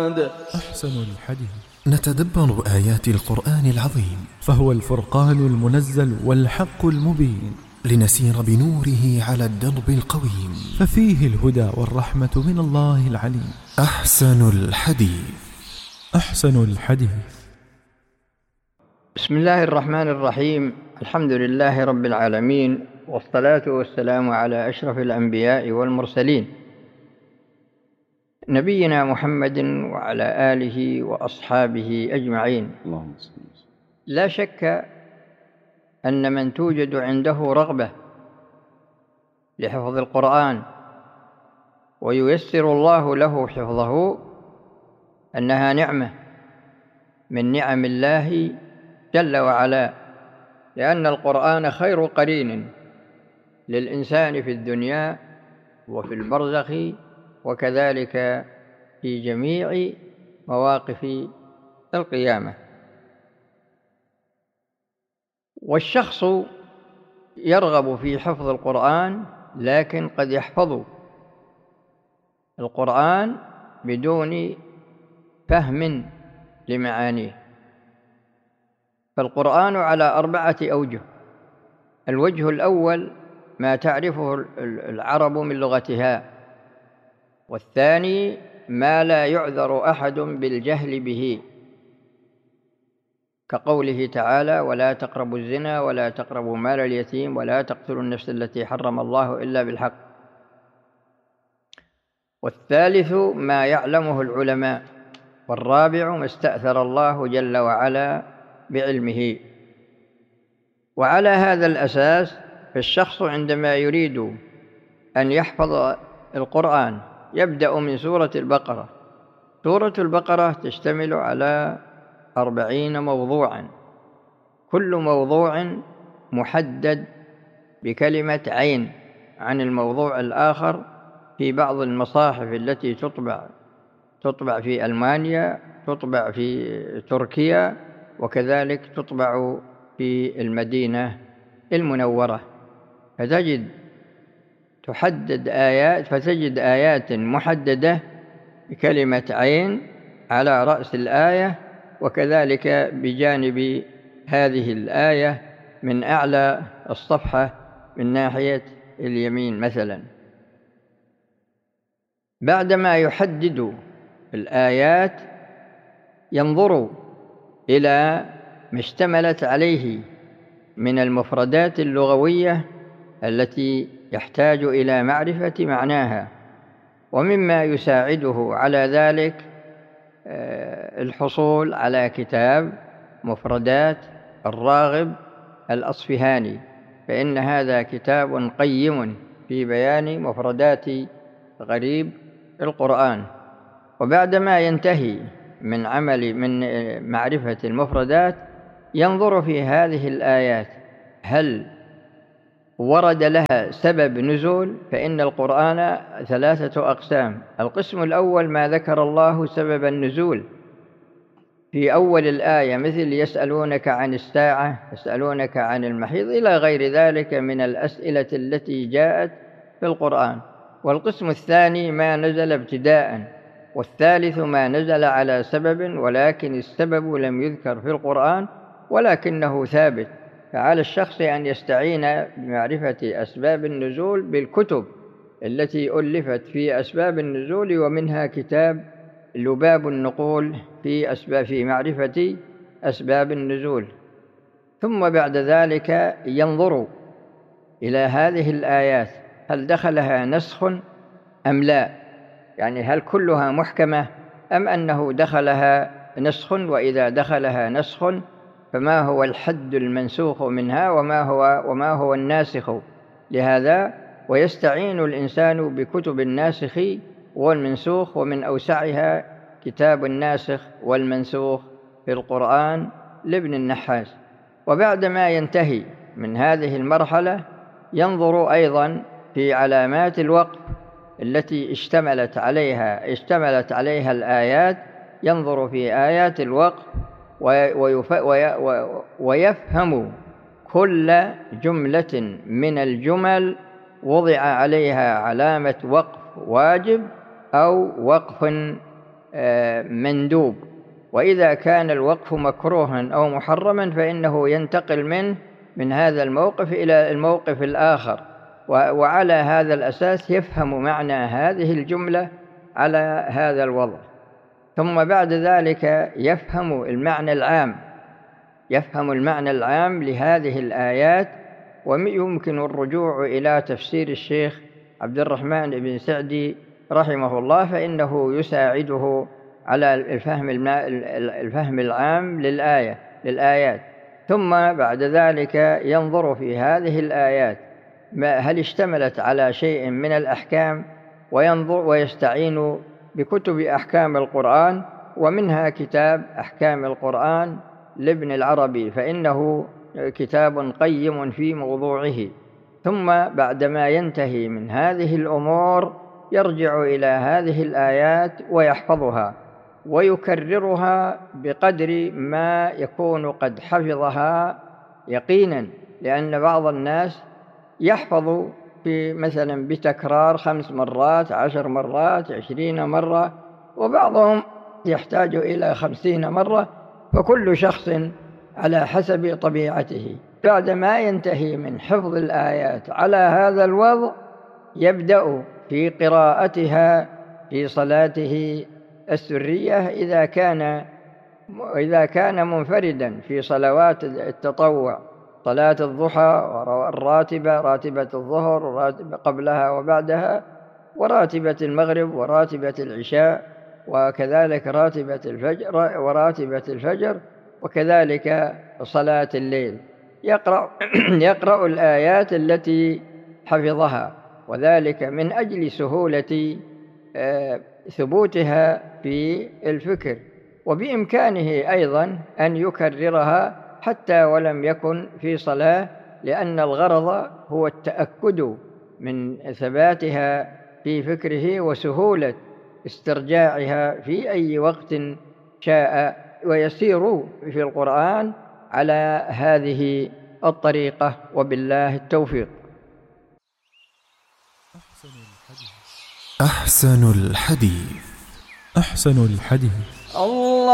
أحسن الحديث. نتدبر آيات القرآن العظيم، فهو الفرقان المنزل والحق المبين، لنسير بنوره على الدرب القويم، ففيه الهدى والرحمة من الله العليم. أحسن الحديث. أحسن الحديث. بسم الله الرحمن الرحيم. الحمد لله رب العالمين، والصلاة والسلام على أشرف الأنبياء والمرسلين، نبينا محمد وعلى آله وأصحابه أجمعين. لا شك أن من توجد عنده رغبة لحفظ القرآن وييسر الله له حفظه أنها نعمة من نعم الله جل وعلا، لأن القرآن خير قرين للإنسان في الدنيا وفي البرزخ، وكذلك في جميع مواقف القيامة. والشخص يرغب في حفظ القرآن، لكن قد يحفظ القرآن بدون فهم لمعانيه. فالقرآن على 4 أوجه. الوجه الأول ما تعرفه العرب من لغتها، والثاني ما لا يعذر أحد بالجهل به، كقوله تعالى: ولا تقربوا الزنا ولا تقربوا مال اليتيم ولا تقتلوا النفس التي حرم الله إلا بالحق. والثالث ما يعلمه العلماء. والرابع ما استأثر الله جل وعلا بعلمه. وعلى هذا الأساس فالشخص عندما يريد أن يحفظ القرآن يبدأ من سورة البقرة. سورة البقرة تشتمل على 40 موضوعا، كل موضوع محدد بكلمة عين عن الموضوع الآخر. في بعض المصاحف التي تطبع في ألمانيا، تطبع في تركيا، وكذلك تطبع في المدينة المنورة، فتجد آيات محددة بكلمة عين على رأس الآية، وكذلك بجانب هذه الآية من أعلى الصفحة من ناحية اليمين مثلا. بعدما يحدد الآيات ينظر إلى ما اشتملت عليه من المفردات اللغوية التي يحتاج إلى معرفة معناها، ومما يساعده على ذلك الحصول على كتاب مفردات الراغب الأصفهاني، فإن هذا كتاب قيم في بيان مفردات غريب القرآن. وبعدما ينتهي من معرفة المفردات ينظر في هذه الآيات هل ورد لها سبب نزول، فإن القرآن 3 أقسام. القسم الأول ما ذكر الله سبب النزول في أول الآية، مثل يسألونك عن الساعة، يسألونك عن المحيض، إلى غير ذلك من الأسئلة التي جاءت في القرآن. والقسم الثاني ما نزل ابتداءً. والثالث ما نزل على سبب ولكن السبب لم يذكر في القرآن ولكنه ثابت، فعلى الشخص أن يستعين بمعرفة أسباب النزول بالكتب التي ألفت في أسباب النزول، ومنها كتاب لباب النقول في معرفة أسباب النزول. ثم بعد ذلك ينظر إلى هذه الآيات هل دخلها نسخ أم لا، يعني هل كلها محكمة أم أنه دخلها نسخ، وإذا دخلها نسخ فما هو الحد المنسوخ منها وما هو الناسخ لهذا. ويستعين الإنسان بكتب الناسخ والمنسوخ، ومن أوسعها كتاب الناسخ والمنسوخ في القرآن لابن النحاس. وبعدما ينتهي من هذه المرحلة ينظر أيضا في علامات الوقف التي اشتملت عليها الآيات، ينظر في آيات الوقف ويفهم كل جملة من الجمل وضع عليها علامة وقف واجب أو وقف مندوب. وإذا كان الوقف مكروها أو محرما فإنه ينتقل من هذا الموقف إلى الموقف الآخر، وعلى هذا الأساس يفهم معنى هذه الجملة على هذا الوضع. ثم بعد ذلك يفهم المعنى العام لهذه الآيات. ويمكن الرجوع إلى تفسير الشيخ عبد الرحمن بن سعدي رحمه الله، فإنه يساعده على الفهم العام للآيات. ثم بعد ذلك ينظر في هذه الآيات هل اشتملت على شيء من الأحكام، ويستعين بكتب أحكام القرآن، ومنها كتاب أحكام القرآن لابن العربي، فإنه كتاب قيم في موضوعه. ثم بعدما ينتهي من هذه الأمور يرجع إلى هذه الآيات ويحفظها ويكررها بقدر ما يكون قد حفظها يقينا، لأن بعض الناس يحفظ مثلا بتكرار 5 مرات 10 مرات 20 مرة، وبعضهم يحتاج إلى 50 مرة، فكل شخص على حسب طبيعته. بعدما ينتهي من حفظ الآيات على هذا الوضع يبدأ في قراءتها في صلاته السرية إذا كان منفردا في صلوات التطوع، صلاة الضحى والراتبة، راتبة الظهر وراتبة قبلها وبعدها، وراتبة المغرب وراتبة العشاء، وكذلك وراتبة الفجر، وكذلك صلاة الليل. يقرأ الآيات التي حفظها، وذلك من أجل سهولة ثبوتها في الفكر. وبإمكانه أيضا أن يكررها حتى ولم يكن في صلاة، لأن الغرض هو التأكد من ثباتها في فكره وسهولة استرجاعها في أي وقت شاء. ويسير في القرآن على هذه الطريقة، وبالله التوفيق. أحسن الحديث الله